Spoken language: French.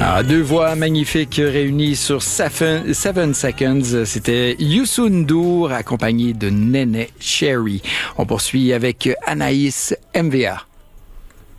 Deux voix magnifiques réunies sur Seven Seconds. C'était Youssou N'Dour accompagné de Néné Cherry. On poursuit avec Anaïs MVA.